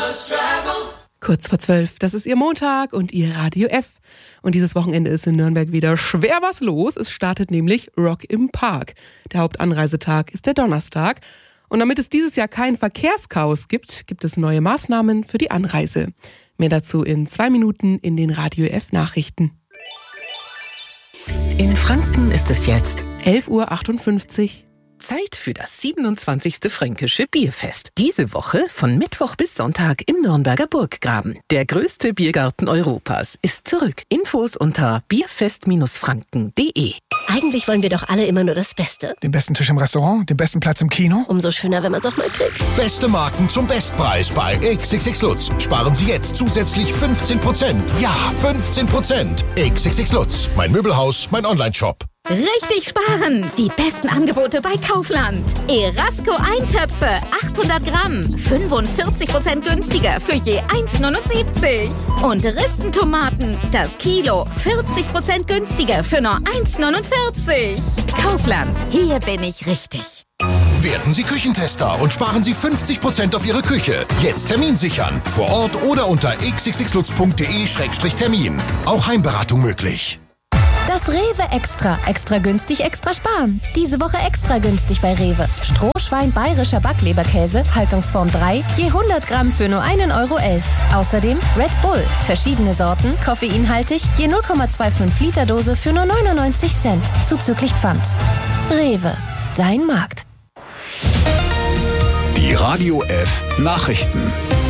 Kurz vor 12, das ist Ihr Montag und Ihr Radio F. Und dieses Wochenende ist in Nürnberg wieder schwer was los. Es startet nämlich Rock im Park. Der Hauptanreisetag ist der Donnerstag. Und damit es dieses Jahr kein Verkehrschaos gibt, gibt es neue Maßnahmen für die Anreise. Mehr dazu in 2 Minuten in den Radio F Nachrichten. In Franken ist es jetzt 11.58 Uhr. Zeit für das 27. Fränkische Bierfest. Diese Woche von Mittwoch bis Sonntag im Nürnberger Burggraben. Der größte Biergarten Europas ist zurück. Infos unter bierfest-franken.de. Eigentlich wollen wir doch alle immer nur das Beste. Den besten Tisch im Restaurant, den besten Platz im Kino. Umso schöner, wenn man es auch mal kriegt. Beste Marken zum Bestpreis bei XXX Lutz. Sparen Sie jetzt zusätzlich 15%. Ja, 15%. XXX Lutz. Mein Möbelhaus, mein Onlineshop. Richtig sparen! Die besten Angebote bei Kaufland. Erasco Eintöpfe, 800 Gramm, 45% günstiger für je 1,79. Und Ristentomaten, das Kilo, 40% günstiger für nur 1,49. Kaufland, hier bin ich richtig. Werden Sie Küchentester und sparen Sie 50% auf Ihre Küche. Jetzt Termin sichern. Vor Ort oder unter xxxlutz.de/termin. Auch Heimberatung möglich. Das Rewe Extra günstig, extra sparen. Diese Woche extra günstig bei Rewe. Strohschwein bayerischer Backleberkäse, Haltungsform 3, je 100 Gramm für nur 1,11 €. Außerdem Red Bull, verschiedene Sorten, koffeinhaltig, je 0,25 Liter Dose für nur 99 Cent, zuzüglich Pfand. Rewe, dein Markt. Die Radio F Nachrichten.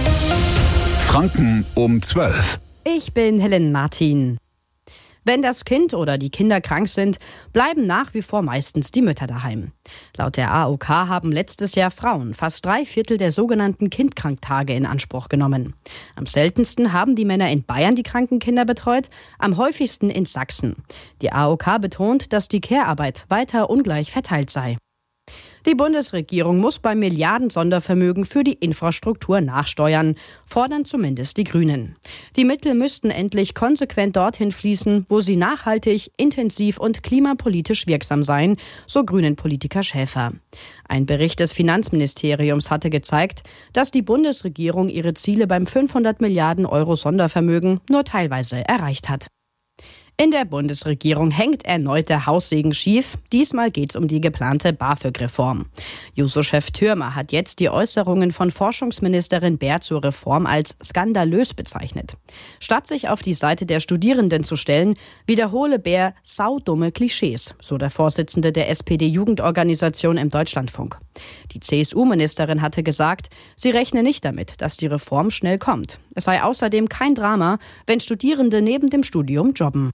Franken um 12. Ich bin Helen Martin. Wenn das Kind oder die Kinder krank sind, bleiben nach wie vor meistens die Mütter daheim. Laut der AOK haben letztes Jahr Frauen fast 3/4 der sogenannten Kindkranktage in Anspruch genommen. Am seltensten haben die Männer in Bayern die kranken Kinder betreut, am häufigsten in Sachsen. Die AOK betont, dass die Care-Arbeit weiter ungleich verteilt sei. Die Bundesregierung muss beim Milliarden-Sondervermögen für die Infrastruktur nachsteuern, fordern zumindest die Grünen. Die Mittel müssten endlich konsequent dorthin fließen, wo sie nachhaltig, intensiv und klimapolitisch wirksam seien, so Grünen-Politiker Schäfer. Ein Bericht des Finanzministeriums hatte gezeigt, dass die Bundesregierung ihre Ziele beim 500 Milliarden Euro Sondervermögen nur teilweise erreicht hat. In der Bundesregierung hängt erneut der Haussegen schief. Diesmal geht es um die geplante BAföG-Reform. Juso-Chef Thürmer hat jetzt die Äußerungen von Forschungsministerin Baer zur Reform als skandalös bezeichnet. Statt sich auf die Seite der Studierenden zu stellen, wiederhole Baer saudumme Klischees, so der Vorsitzende der SPD-Jugendorganisation im Deutschlandfunk. Die CSU-Ministerin hatte gesagt, sie rechne nicht damit, dass die Reform schnell kommt. Es sei außerdem kein Drama, wenn Studierende neben dem Studium jobben.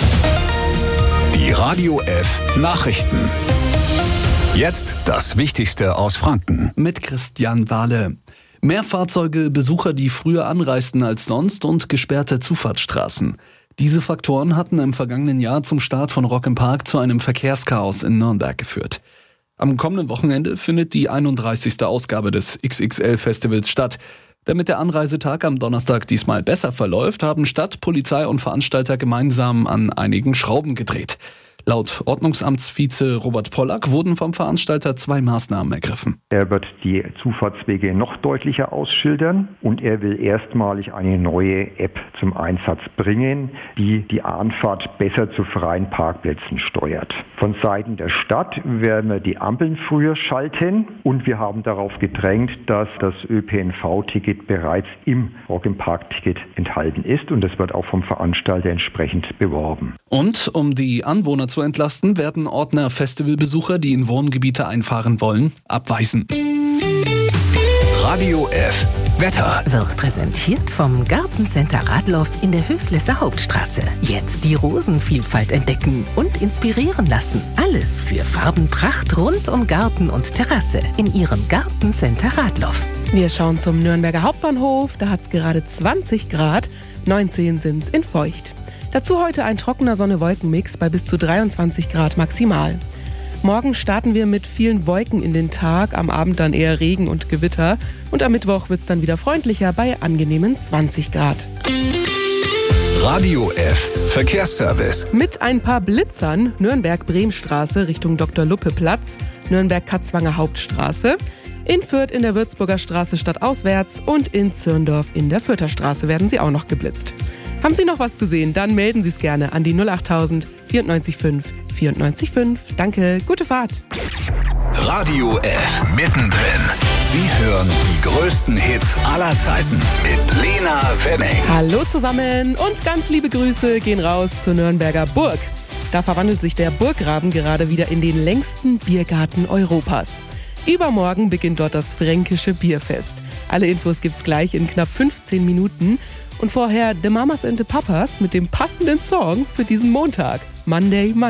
Die Radio F Nachrichten. Jetzt das Wichtigste aus Franken. Mit Christian Wahle. Mehr Fahrzeuge, Besucher, die früher anreisten als sonst und gesperrte Zufahrtsstraßen. Diese Faktoren hatten im vergangenen Jahr zum Start von Rock im Park zu einem Verkehrschaos in Nürnberg geführt. Am kommenden Wochenende findet die 31. Ausgabe des XXL-Festivals statt. Damit der Anreisetag am Donnerstag diesmal besser verläuft, haben Stadt, Polizei und Veranstalter gemeinsam an einigen Schrauben gedreht. Laut Ordnungsamtsvize Robert Pollack wurden vom Veranstalter 2 Maßnahmen ergriffen. Er wird die Zufahrtswege noch deutlicher ausschildern und er will erstmalig eine neue App zum Einsatz bringen, die die Anfahrt besser zu freien Parkplätzen steuert. Von Seiten der Stadt werden wir die Ampeln früher schalten und wir haben darauf gedrängt, dass das ÖPNV-Ticket bereits im Rock-im-Park-Ticket enthalten ist und das wird auch vom Veranstalter entsprechend beworben. Und um die Anwohner zu entlasten, werden Ordner Festivalbesucher, die in Wohngebiete einfahren wollen, abweisen. Radio F Wetter wird präsentiert vom Gartencenter Radloff in der Höflisser Hauptstraße. Jetzt die Rosenvielfalt entdecken und inspirieren lassen. Alles für Farbenpracht rund um Garten und Terrasse in Ihrem Gartencenter Radloff. Wir schauen zum Nürnberger Hauptbahnhof. Da hat es gerade 20 Grad, 19 sind es in feucht. Dazu heute ein trockener Sonne-Wolken-Mix bei bis zu 23 Grad maximal. Morgen starten wir mit vielen Wolken in den Tag, am Abend dann eher Regen und Gewitter. Und am Mittwoch wird es dann wieder freundlicher bei angenehmen 20 Grad. Radio F Verkehrsservice. Mit ein paar Blitzern Nürnberg-Bremstraße Richtung Dr. Luppe Platz, Nürnberg-Katzwanger Hauptstraße. In Fürth in der Würzburger Straße stadtauswärts und in Zirndorf in der Fürther Straße werden sie auch noch geblitzt. Haben Sie noch was gesehen? Dann melden Sie es gerne an die 08000 94 5 94 5. Danke, gute Fahrt. Radio F mittendrin. Sie hören die größten Hits aller Zeiten mit Lena Wenning. Hallo zusammen und ganz liebe Grüße gehen raus zur Nürnberger Burg. Da verwandelt sich der Burggraben gerade wieder in den längsten Biergarten Europas. Übermorgen beginnt dort das fränkische Bierfest. Alle Infos gibt's gleich in knapp 15 Minuten. Und vorher The Mamas and the Papas mit dem passenden Song für diesen Montag. Monday.